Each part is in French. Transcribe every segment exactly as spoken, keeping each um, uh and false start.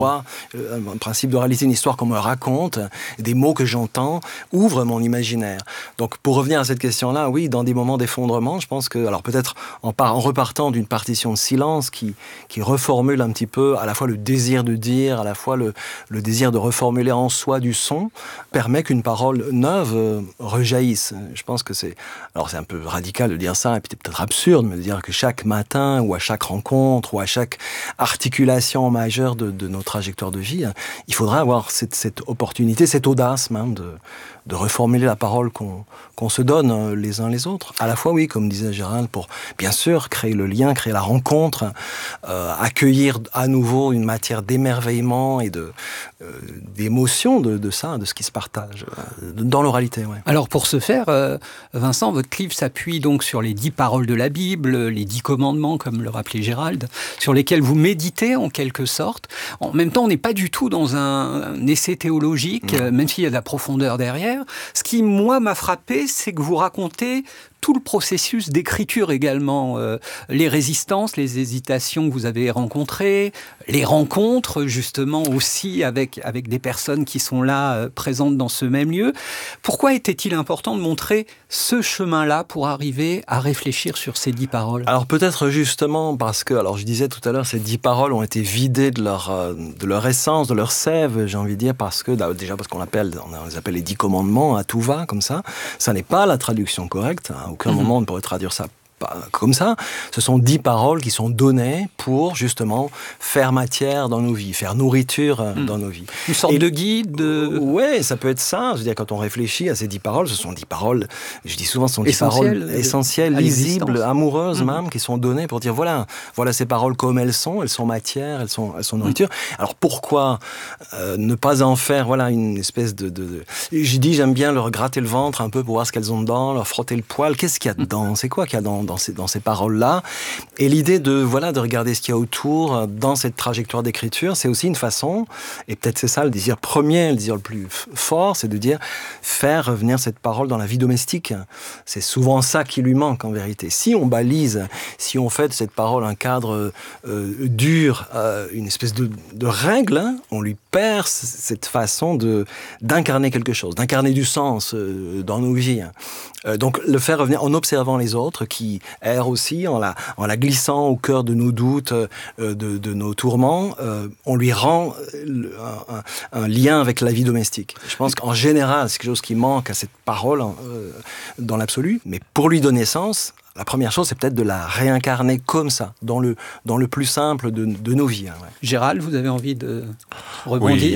Un principe d'oralité, une histoire qu'on me raconte, des mots que j'entends, ouvrent mon imaginaire. Donc, pour revenir à cette question-là, oui, dans des moments d'effondrement, je pense que, alors peut-être en, par, en repartant d'une partition de silence qui, qui reformule un petit peu à la fois le désir de dire, à la fois le, le désir de reformuler en soi du son, permet qu'une parole neuve euh, rejaillisse. Je pense que c'est, alors c'est un peu radical de dire ça, et puis peut-être absurde, mais de dire que chaque matin, ou à chaque rencontre, ou à chaque articulation majeure de, de notre trajectoire de vie, il faudra avoir cette, cette opportunité, cette audace même de, de reformuler la parole qu'on, qu'on se donne les uns les autres. À la fois, oui, comme disait Gérald, pour bien sûr créer le lien, créer la rencontre, euh, accueillir à nouveau une matière d'émerveillement et de, euh, d'émotion de, de ça, de ce qui se partage euh, dans l'oralité. Ouais. Alors pour ce faire, euh, Vincent, votre livre s'appuie donc sur les dix paroles de la Bible, les dix commandements, comme le rappelait Gérald, sur lesquels vous méditez en quelque sorte. En même temps, on n'est pas du tout dans un, un essai théologique, euh, même s'il y a de la profondeur derrière. Ce qui, moi, m'a frappé, c'est que vous racontez tout le processus d'écriture également, euh, les résistances, les hésitations que vous avez rencontrées, les rencontres justement aussi avec, avec des personnes qui sont là, euh, présentes dans ce même lieu. Pourquoi était-il important de montrer ce chemin-là pour arriver à réfléchir sur ces dix paroles ? Alors peut-être justement parce que, alors je disais tout à l'heure, ces dix paroles ont été vidées de leur, euh, de leur essence, de leur sève, j'ai envie de dire, parce que, déjà parce qu'on appelle, on les appelle les dix commandements, à tout va, comme ça. Ça n'est pas la traduction correcte, hein. À aucun mmh. moment on ne pourrait traduire ça comme ça. Ce sont dix paroles qui sont données pour justement faire matière dans nos vies, faire nourriture mmh. dans nos vies. Une sorte Et, de guide de... Oui, ça peut être ça. Je veux dire, quand on réfléchit à ces dix paroles, ce sont dix paroles, je dis souvent, ce sont dix paroles essentielles, lisibles, amoureuses mmh. même, qui sont données pour dire, voilà, voilà ces paroles comme elles sont, elles sont matière, elles sont, elles sont nourriture. Mmh. Alors pourquoi euh, ne pas en faire, voilà, une espèce de... de, de... J'ai dit, j'aime bien leur gratter le ventre un peu pour voir ce qu'elles ont dedans, leur frotter le poil. Qu'est-ce qu'il y a dedans ? C'est quoi qu'il y a dans Dans ces, dans ces paroles-là. Et l'idée de, voilà, de regarder ce qu'il y a autour dans cette trajectoire d'écriture, c'est aussi une façon, et peut-être c'est ça le désir premier, le désir le plus fort, c'est de dire, faire revenir cette parole dans la vie domestique. C'est souvent ça qui lui manque en vérité. Si on balise, si on fait de cette parole un cadre euh, dur, euh, une espèce de, de règle, hein, on lui perd cette façon de, d'incarner quelque chose, d'incarner du sens euh, dans nos vies. Euh, donc le faire revenir en observant les autres qui errent aussi, en la, en la glissant au cœur de nos doutes, euh, de, de nos tourments, euh, on lui rend le, un, un lien avec la vie domestique. Je pense qu'en général, c'est quelque chose qui manque à cette parole euh, dans l'absolu, mais pour lui donner sens, la première chose, c'est peut-être de la réincarner comme ça, dans le, dans le plus simple de, de nos vies. Hein, ouais. Gérald, vous avez envie de rebondir ?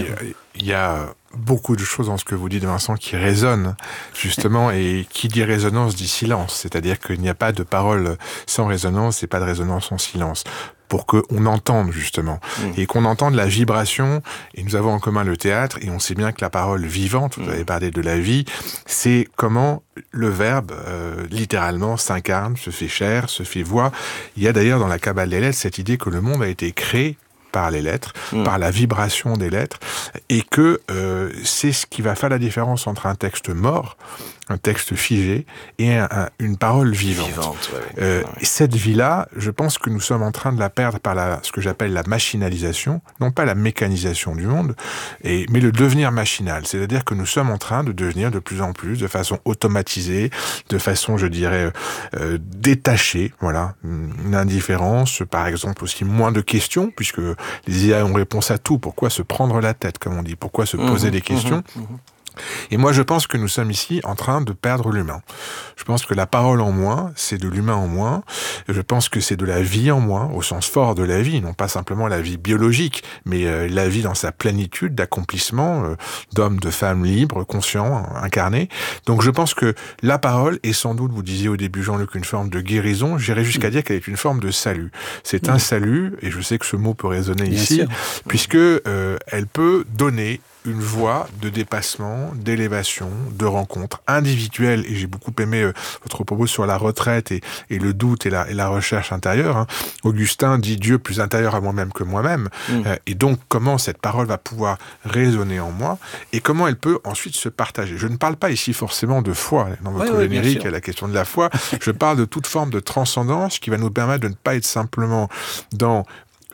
Oui, il y a beaucoup de choses dans ce que vous dites, Vincent, qui résonnent, justement, et qui dit résonance dit silence. C'est-à-dire qu'il n'y a pas de parole sans résonance et pas de résonance sans silence. Pour qu'on entende, justement, mmh. et qu'on entende la vibration, et nous avons en commun le théâtre, et on sait bien que la parole vivante, vous mmh. avez parlé de la vie, c'est comment le verbe, euh, littéralement, s'incarne, se fait chair, se fait voix. Il y a d'ailleurs dans la Kabbale des lettres cette idée que le monde a été créé par les lettres, mmh. par la vibration des lettres, et que euh, c'est ce qui va faire la différence entre un texte mort, un texte figé, et un, un, une parole vivante. vivante ouais, euh, ouais. Et cette vie-là, je pense que nous sommes en train de la perdre par la, ce que j'appelle la machinalisation, non pas la mécanisation du monde, et, mais le devenir machinal. C'est-à-dire que nous sommes en train de devenir de plus en plus, de façon automatisée, de façon, je dirais, euh, détachée, voilà, une indifférence, par exemple aussi moins de questions, puisque les I A ont réponse à tout. Pourquoi se prendre la tête, comme on dit ? Pourquoi se poser mmh, des questions ? mmh, mmh. Et moi, je pense que nous sommes ici en train de perdre l'humain. Je pense que la parole en moins, c'est de l'humain en moins. Je pense que c'est de la vie en moins, au sens fort de la vie, non pas simplement la vie biologique, mais euh, la vie dans sa plénitude d'accomplissement, euh, d'hommes, de femmes libres, conscients, incarnés. Donc je pense que la parole est sans doute, vous disiez au début, Jean-Luc, une forme de guérison. J'irais jusqu'à dire qu'elle est une forme de salut. C'est mmh. un salut, et je sais que ce mot peut résonner Bien ici, sûr. puisque euh, elle peut donner une voie de dépassement, d'élévation, de rencontre individuelle. Et j'ai beaucoup aimé euh, votre propos sur la retraite et, et le doute et la, et la recherche intérieure. Hein. Augustin dit Dieu plus intérieur à moi-même que moi-même. Mmh. Euh, et donc, comment cette parole va pouvoir résonner en moi et comment elle peut ensuite se partager. Je ne parle pas ici forcément de foi. Dans votre oui, générique, oui, la question de la foi. Je parle de toute forme de transcendance qui va nous permettre de ne pas être simplement dans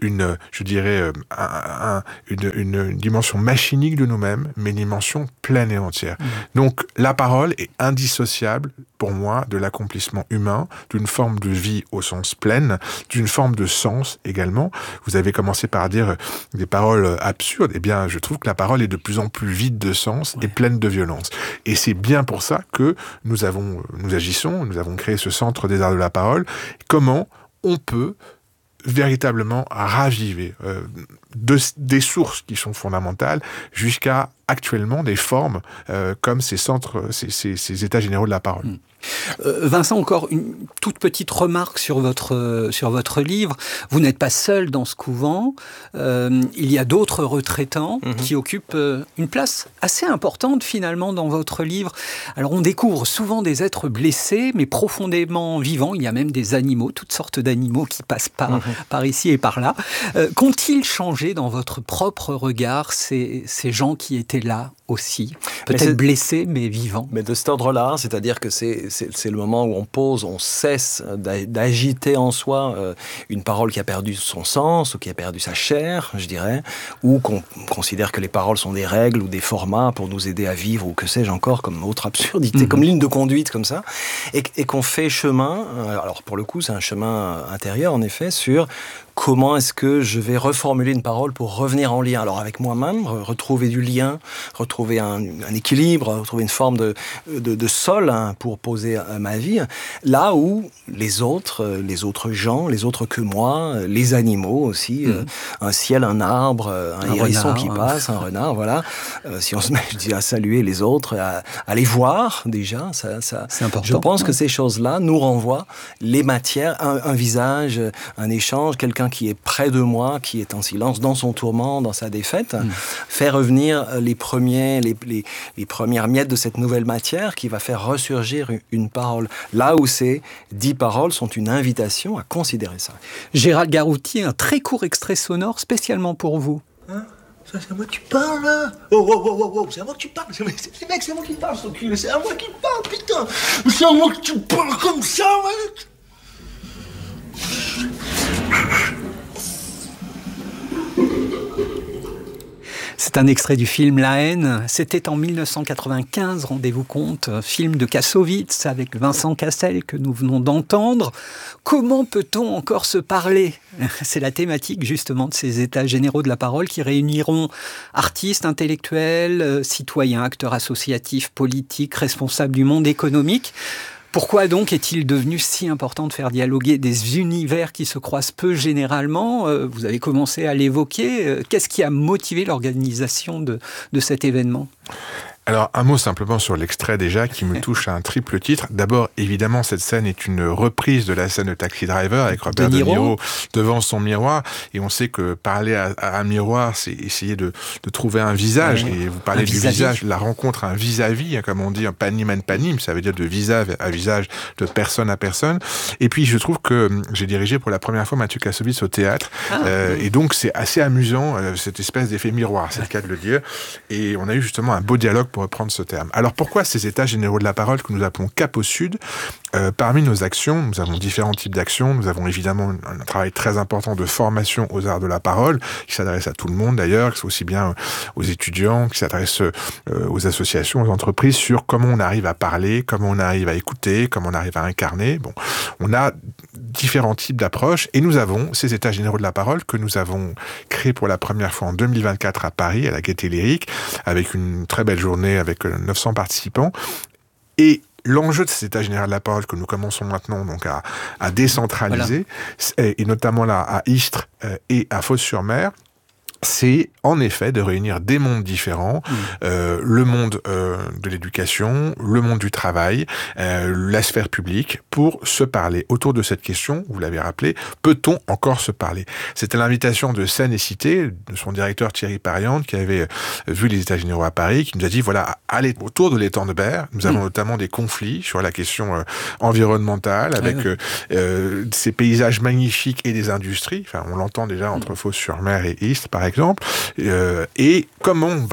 une, je dirais, un, un, une, une dimension machinique de nous-mêmes, mais une dimension pleine et entière. Mmh. Donc, la parole est indissociable, pour moi, de l'accomplissement humain, d'une forme de vie au sens plein, d'une forme de sens également. Vous avez commencé par dire des paroles absurdes. Eh bien, je trouve que la parole est de plus en plus vide de sens ouais. et pleine de violence. Et c'est bien pour ça que nous avons, nous agissons, nous avons créé ce Centre des arts de la parole. Comment on peut véritablement raviver euh, de, des sources qui sont fondamentales jusqu'à actuellement des formes euh, comme ces centres, ces, ces, ces états généraux de la parole. Mmh. Euh, Vincent, encore une toute petite remarque sur votre, euh, sur votre livre. Vous n'êtes pas seul dans ce couvent. Euh, il y a d'autres retraitants mmh. qui occupent euh, une place assez importante finalement dans votre livre. Alors on découvre souvent des êtres blessés mais profondément vivants. Il y a même des animaux, toutes sortes d'animaux qui passent par, mmh. par ici et par là. Euh, qu'ont-ils changé dans votre propre regard ces, ces gens qui étaient là aussi, peut-être blessés mais vivants? Mais de cet ordre-là, c'est-à-dire que c'est C'est, c'est le moment où on pose, on cesse d'agiter en soi euh, une parole qui a perdu son sens ou qui a perdu sa chair, je dirais, ou qu'on considère que les paroles sont des règles ou des formats pour nous aider à vivre ou que sais-je encore comme autre absurdité, mmh. comme ligne de conduite comme ça, et, et qu'on fait chemin, alors pour le coup c'est un chemin intérieur en effet, sur comment est-ce que je vais reformuler une parole pour revenir en lien, alors avec moi-même, retrouver du lien, retrouver un, un équilibre, retrouver une forme de, de, de sol hein, pour poser ma vie, là où les autres, les autres gens, les autres que moi, les animaux aussi, mmh. euh, un ciel, un arbre, un, un hérisson renard, qui hein. passe, un renard, voilà. Euh, si on se met je dis, à saluer les autres, à, à les voir déjà, ça, ça, c'est important. Je pense ouais. que ces choses-là nous renvoient les matières, un, un visage, un échange, quelqu'un qui est près de moi, qui est en silence, dans son tourment, dans sa défaite, mmh. faire revenir les premiers, les, les, les premières miettes de cette nouvelle matière qui va faire ressurgir une parole. Là où ces dix paroles sont une invitation à considérer ça. Gérald Garouti, un très court extrait sonore spécialement pour vous. Hein? Ça, c'est à moi que tu parles, là. Oh, oh, oh, oh, oh, c'est à moi que tu parles. C'est, c'est, mec, c'est à moi qui parle, ce cul. C'est à moi qui parle, putain. C'est à moi que tu parles comme ça, mec. C'est un extrait du film La haine. C'était en mille neuf cent quatre-vingt-quinze, rendez-vous compte, film de Kassovitz avec Vincent Cassel que nous venons d'entendre. Comment peut-on encore se parler ? C'est la thématique justement de ces états généraux de la parole qui réuniront artistes, intellectuels, citoyens, acteurs associatifs, politiques, responsables du monde économique. Pourquoi donc est-il devenu si important de faire dialoguer des univers qui se croisent peu généralement ? Vous avez commencé à l'évoquer. Qu'est-ce qui a motivé l'organisation de, de cet événement ? Alors, un mot simplement sur l'extrait déjà, qui me touche à un triple titre. D'abord, évidemment, cette scène est une reprise de la scène de Taxi Driver avec Robert De Niro, De Niro devant son miroir. Et on sait que parler à, à un miroir, c'est essayer de, de trouver un visage. Ouais, et vous parlez du vis-à-vis. Visage, la rencontre, un vis-à-vis, hein, comme on dit, un panim and panim, ça veut dire de visage à visage, de personne à personne. Et puis, je trouve que j'ai dirigé pour la première fois Mathieu Kassovitz au théâtre. Ah, euh, oui. Et donc, c'est assez amusant, euh, cette espèce d'effet miroir, c'est le cas de le dire. Et on a eu justement un beau dialogue pour reprendre ce terme. Alors pourquoi ces états généraux de la parole que nous appelons Cap au Sud ? euh, Parmi nos actions, nous avons différents types d'actions. Nous avons évidemment un, un travail très important de formation aux arts de la parole, qui s'adresse à tout le monde d'ailleurs, qui aussi bien aux étudiants, qui s'adresse euh, aux associations, aux entreprises, sur comment on arrive à parler, comment on arrive à écouter, comment on arrive à incarner. Bon, on a différents types d'approches et nous avons ces états généraux de la parole que nous avons créés pour la première fois en deux mille vingt-quatre à Paris, à la Gaîté Lyrique, avec une très belle journée avec neuf cents participants. Et l'enjeu de cet état général de la parole que nous commençons maintenant donc à, à décentraliser, voilà. et, et notamment là à Istres euh, et à Fos-sur-Mer, c'est en effet de réunir des mondes différents, mmh. euh, le monde euh, de l'éducation, le monde du travail, euh, la sphère publique, pour se parler autour de cette question, vous l'avez rappelé, peut-on encore se parler ? C'était l'invitation de Seine et Cité, de son directeur Thierry Pariante, qui avait vu les États généraux à Paris, qui nous a dit, voilà, allez autour de l'étang de Berre, nous mmh. avons notamment des conflits sur la question euh, environnementale, avec ah, oui. euh, ces paysages magnifiques et des industries, enfin on l'entend déjà entre mmh. Fos-sur-Mer et Istres, par exemple, exemple, euh, et comment on va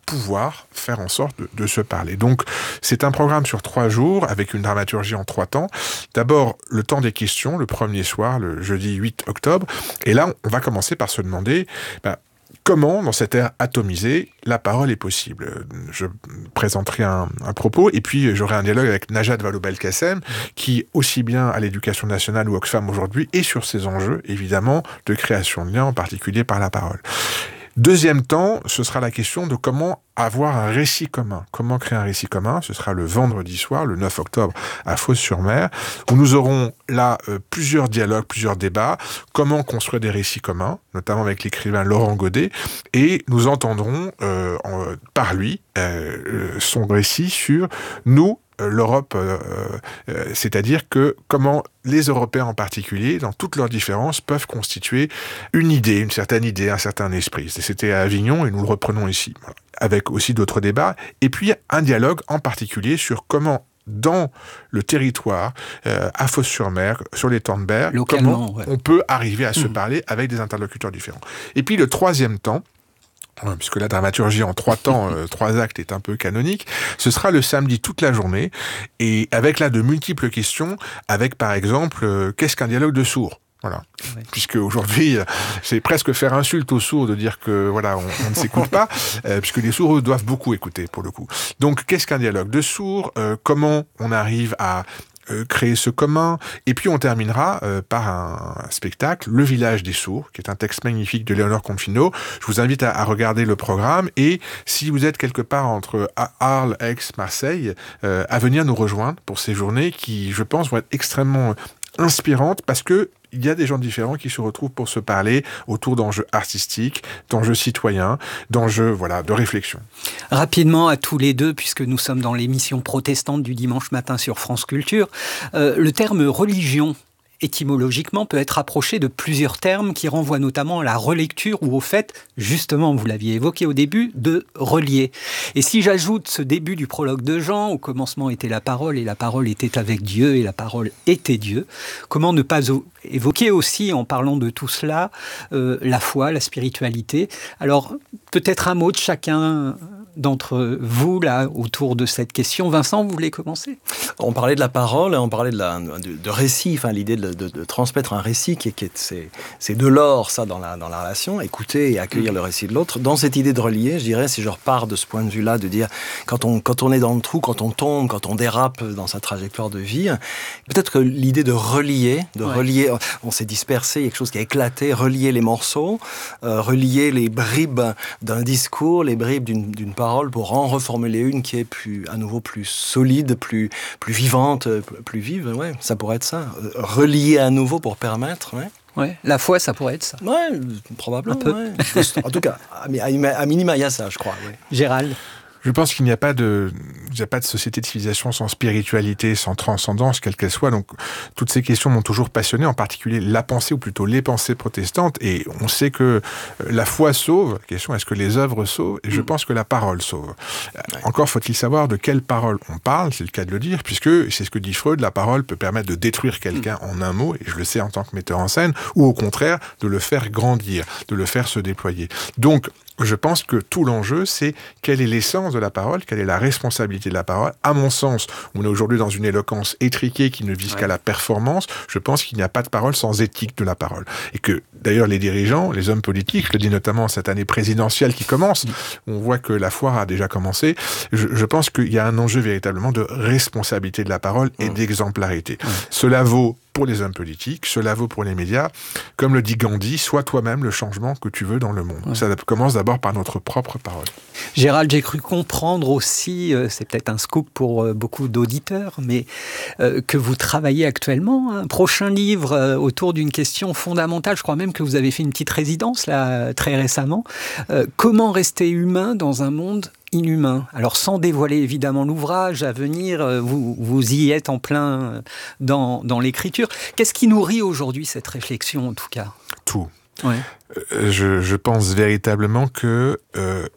pouvoir faire en sorte de, de se parler. Donc, c'est un programme sur trois jours, avec une dramaturgie en trois temps. D'abord, le temps des questions, le premier soir, le jeudi huit octobre. Et là, on va commencer par se demander... Ben, comment, dans cette ère atomisée, la parole est possible. Je présenterai un, un propos, et puis j'aurai un dialogue avec Najat Vallaud-Belkacem, qui, aussi bien à l'Éducation nationale ou Oxfam aujourd'hui, est sur ces enjeux, évidemment, de création de liens, en particulier par la parole. Deuxième temps, ce sera la question de comment avoir un récit commun. Comment créer un récit commun ? Ce sera le vendredi soir, le neuf octobre, à Fos-sur-Mer, où nous aurons là euh, plusieurs dialogues, plusieurs débats. Comment construire des récits communs, notamment avec l'écrivain Laurent Godet, et nous entendrons euh, en, par lui euh, son récit sur nous, l'Europe, euh, euh, c'est-à-dire que comment les Européens en particulier, dans toutes leurs différences, peuvent constituer une idée, une certaine idée, un certain esprit. C'était à Avignon et nous le reprenons ici, avec aussi d'autres débats. Et puis un dialogue en particulier sur comment, dans le territoire, euh, à Fos-sur-Mer, sur les temps de Berre, comment ouais. on peut arriver à se mmh. parler avec des interlocuteurs différents. Et puis le troisième temps, puisque la dramaturgie en trois temps, euh, trois actes est un peu canonique, ce sera le samedi toute la journée, et avec là de multiples questions, avec par exemple, euh, qu'est-ce qu'un dialogue de sourds ? Voilà. Ouais. Puisque aujourd'hui, c'est presque faire insulte aux sourds de dire que voilà, on, on ne s'écoute pas, euh, puisque les sourds eux, doivent beaucoup écouter pour le coup. Donc, qu'est-ce qu'un dialogue de sourds ? euh, Comment on arrive à créer ce commun, et puis on terminera euh, par un spectacle, Le Village des Sourds, qui est un texte magnifique de Léonore Confino. Je vous invite à, à regarder le programme, et si vous êtes quelque part entre Arles, Aix, Marseille, euh, à venir nous rejoindre pour ces journées qui, je pense, vont être extrêmement inspirantes, parce que il y a des gens différents qui se retrouvent pour se parler autour d'enjeux artistiques, d'enjeux citoyens, d'enjeux voilà, de réflexion. Rapidement à tous les deux, puisque nous sommes dans l'émission protestante du dimanche matin sur France Culture, euh, le terme religion, étymologiquement, peut être rapproché de plusieurs termes qui renvoient notamment à la relecture ou au fait, justement, vous l'aviez évoqué au début, de relier. Et si j'ajoute ce début du prologue de Jean, au commencement était la parole et la parole était avec Dieu et la parole était Dieu, comment ne pas évoquer aussi, en parlant de tout cela, euh, la foi, la spiritualité. Alors, peut-être un mot de chacun d'entre vous, là, autour de cette question. Vincent, vous voulez commencer ? On parlait de la parole, on parlait de, la, de, de récit, enfin, l'idée de, de, de transmettre un récit, qui, qui est, c'est, c'est de l'or, ça, dans la, dans la relation, écouter et accueillir mmh. le récit de l'autre. Dans cette idée de relier, je dirais, si je repars de ce point de vue-là, de dire, quand on, quand on est dans le trou, quand on tombe, quand on dérape dans sa trajectoire de vie, peut-être que l'idée de relier, de ouais. relier, on s'est dispersé, il y a quelque chose qui a éclaté, relier les morceaux, euh, relier les bribes d'un discours, les bribes d'une, d'une parole, pour en reformuler une qui est plus, à nouveau plus solide, plus, plus vivante, plus vive. Ouais, ça pourrait être ça. Relier à nouveau pour permettre. Ouais. Ouais, la foi, ça pourrait être ça. Ouais, probablement. Un peu. Ouais. En tout cas, à minima, il y a ça, je crois. Ouais. Gérald ? Je pense qu'il n'y a pas de, il n'y a pas de société de civilisation sans spiritualité, sans transcendance, quelle qu'elle soit. Donc, toutes ces questions m'ont toujours passionné, en particulier la pensée, ou plutôt les pensées protestantes. Et on sait que la foi sauve. La question, est-ce que les œuvres sauvent ? Et je pense que la parole sauve. Ouais. Encore faut-il savoir de quelle parole on parle, c'est le cas de le dire, puisque c'est ce que dit Freud, la parole peut permettre de détruire quelqu'un mmh. en un mot, et je le sais en tant que metteur en scène, ou au contraire, de le faire grandir, de le faire se déployer. Donc, je pense que tout l'enjeu, c'est quelle est l'essence de la parole, quelle est la responsabilité de la parole. À mon sens, on est aujourd'hui dans une éloquence étriquée qui ne vise ouais. qu'à la performance. Je pense qu'il n'y a pas de parole sans éthique de la parole. Et que, d'ailleurs, les dirigeants, les hommes politiques, je le dis notamment cette année présidentielle qui commence, on voit que la foire a déjà commencé, je, je pense qu'il y a un enjeu véritablement de responsabilité de la parole et mmh. d'exemplarité. Mmh. Cela vaut pour les hommes politiques, cela vaut pour les médias. Comme le dit Gandhi, sois toi-même le changement que tu veux dans le monde. Ouais. Ça commence d'abord par notre propre parole. Gérald, j'ai cru comprendre aussi, euh, c'est peut-être un scoop pour euh, beaucoup d'auditeurs, mais euh, que vous travaillez actuellement un prochain livre euh, autour d'une question fondamentale. Je crois même que vous avez fait une petite résidence là très récemment. Euh, comment rester humain dans un monde inhumain. Alors, sans dévoiler évidemment l'ouvrage à venir, vous, vous y êtes en plein dans, dans l'écriture. Qu'est-ce qui nourrit aujourd'hui cette réflexion, en tout cas ? Tout. Ouais. Euh, je, je pense véritablement que euh,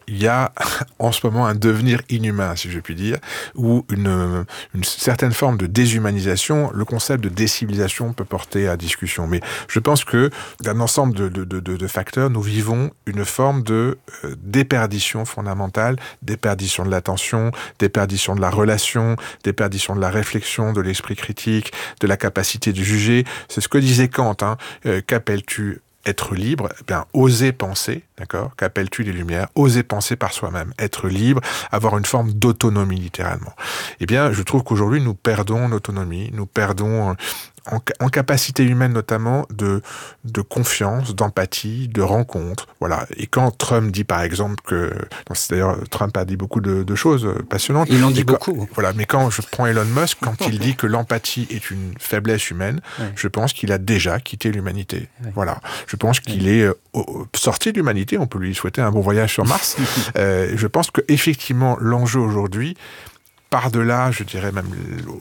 il y a en ce moment un devenir inhumain, si je puis dire, ou une, une certaine forme de déshumanisation. Le concept de décivilisation peut porter à discussion. Mais je pense que d'un ensemble de, de, de, de facteurs, nous vivons une forme de euh, déperdition fondamentale, déperdition de l'attention, déperdition de la relation, déperdition de la réflexion, de l'esprit critique, de la capacité de juger. C'est ce que disait Kant, hein. Euh, qu'appelles-tu être libre? Eh bien, oser penser, d'accord? Qu'appelles-tu les Lumières? Oser penser par soi-même, être libre, avoir une forme d'autonomie, littéralement. Eh bien, je trouve qu'aujourd'hui, nous perdons en autonomie, nous perdons en, en capacité humaine, notamment, de, de confiance, d'empathie, de rencontre. Voilà. Et quand Trump dit, par exemple, que... C'est d'ailleurs, Trump a dit beaucoup de, de choses passionnantes. Il en dit quand, beaucoup. Voilà. Mais quand je prends Elon Musk, quand il dit que l'empathie est une faiblesse humaine, ouais. je pense qu'il a déjà quitté l'humanité. Ouais. Voilà. Je pense qu'il ouais. est euh, sorti de l'humanité. On peut lui souhaiter un bon voyage sur Mars. euh, je pense qu'effectivement, l'enjeu aujourd'hui, par-delà, je dirais même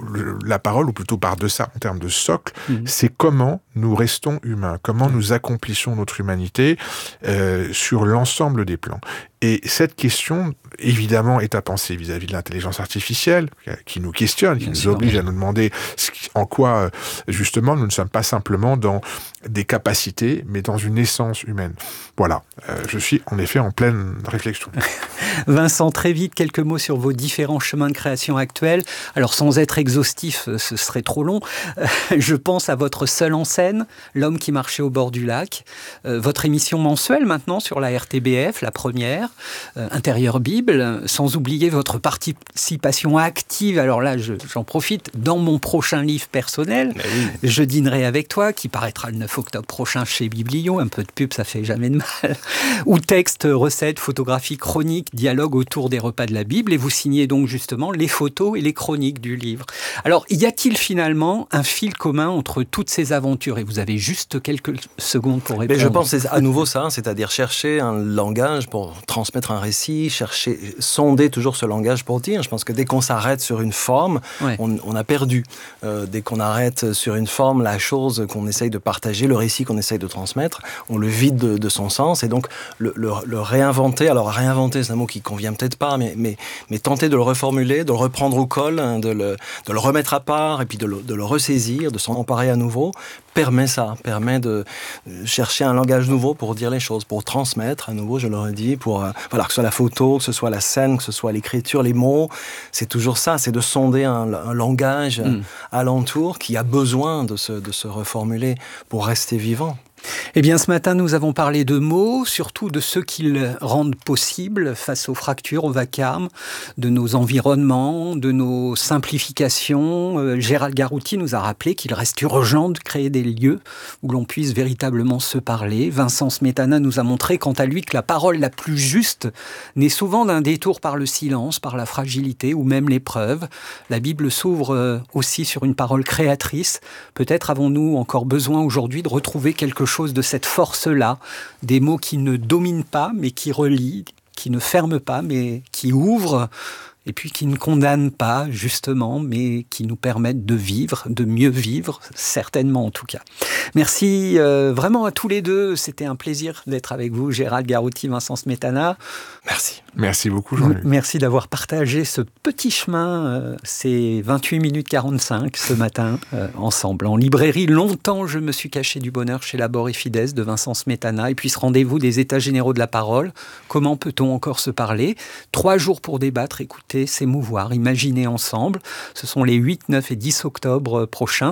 la parole, ou plutôt par-deçà en termes de socle, mmh. c'est comment nous restons humains, comment mmh. nous accomplissons notre humanité euh, sur l'ensemble des plans. Et cette question, évidemment, est à penser vis-à-vis de l'intelligence artificielle, qui nous questionne, qui Bien nous sûr. oblige à nous demander en quoi, justement, nous ne sommes pas simplement dans des capacités, mais dans une essence humaine. Voilà, euh, je suis en effet en pleine réflexion. Vincent, très vite, quelques mots sur vos différents chemins de création actuels. Alors, sans être exhaustif, ce serait trop long. Euh, je pense à votre seul en scène, L'homme qui marchait au bord du lac, euh, votre émission mensuelle maintenant sur la R T B F, la première, euh, Intérieur Bible, sans oublier votre participation active, alors là, je, j'en profite, dans mon prochain livre personnel, oui. Je dînerai avec toi, qui paraîtra le neuf octobre prochain chez Biblio, un peu de pub, ça fait jamais de mal, ou textes, recettes, photographies, chroniques, dialogue autour des repas de la Bible, et vous signez donc justement les photos et les chroniques du livre. Alors, y a-t-il finalement un fil commun entre toutes ces aventures? Et vous avez juste quelques secondes pour répondre. Mais je pense que c'est à nouveau ça, c'est-à-dire chercher un langage pour transmettre un récit, chercher, sonder toujours ce langage pour dire. Je pense que dès qu'on s'arrête sur une forme, ouais. on, on a perdu. Euh, dès qu'on arrête sur une forme, la chose qu'on essaye de partager, le récit qu'on essaye de transmettre, on le vide de, de son sens. Et donc, le, le, le réinventer, alors réinventer, c'est un mot qui convient peut-être pas, mais, mais, mais tenter de le reformuler, de le reprendre au col, hein, de, le, de le remettre à part, et puis de le, de le ressaisir, de s'en emparer à nouveau, permet ça, permet de chercher un langage nouveau pour dire les choses, pour transmettre à nouveau, je le redis, pour, euh, voilà, que ce soit la photo, que ce soit la scène, que ce soit l'écriture, les mots, c'est toujours ça, c'est de sonder un, un langage mm. alentour qui a besoin de se, de se reformuler pour rester vivant. Eh bien, ce matin, nous avons parlé de mots, surtout de ceux qu'ils rendent possibles face aux fractures, au vacarme, de nos environnements, de nos simplifications. Euh, Gérald Garouti nous a rappelé qu'il reste urgent de créer des lieux où l'on puisse véritablement se parler. Vincent Smetana nous a montré, quant à lui, que la parole la plus juste naît souvent d'un détour par le silence, par la fragilité ou même l'épreuve. La Bible s'ouvre aussi sur une parole créatrice. Peut-être avons-nous encore besoin aujourd'hui de retrouver quelque chose de cette force-là, des mots qui ne dominent pas, mais qui relient, qui ne ferment pas, mais qui ouvrent, et puis qui ne condamnent pas, justement, mais qui nous permettent de vivre, de mieux vivre, certainement en tout cas. Merci euh, vraiment à tous les deux, c'était un plaisir d'être avec vous, Gérald Garouti, Vincent Smetana. Merci. Merci beaucoup, Jean-Luc. Merci d'avoir partagé ce petit chemin, euh, ces vingt-huit minutes quarante-cinq ce matin, euh, ensemble. En librairie, longtemps je me suis caché du bonheur chez Labor et Fides de Vincent Smetana, et puis ce rendez-vous des États généraux de la parole. Comment peut-on encore se parler? Trois jours pour débattre, écouter, s'émouvoir, imaginer ensemble. Ce sont les huit, neuf et dix octobre prochains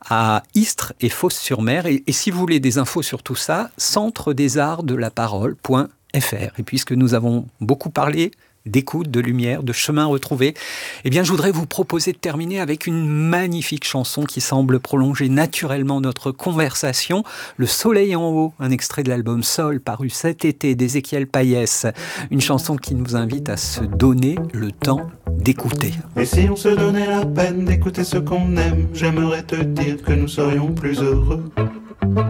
à Istres et Fos-sur-Mer. Et, et si vous voulez des infos sur tout ça, centre des arts de la parole point f r. Et puisque nous avons beaucoup parlé d'écoute, de lumière, de chemin retrouvé, eh bien, je voudrais vous proposer de terminer avec une magnifique chanson qui semble prolonger naturellement notre conversation. Le Soleil en haut, un extrait de l'album Sol, paru cet été d'Ézéchiel Payès. Une chanson qui nous invite à se donner le temps d'écouter. Et si on se donnait la peine d'écouter ce qu'on aime, j'aimerais te dire que nous serions plus heureux.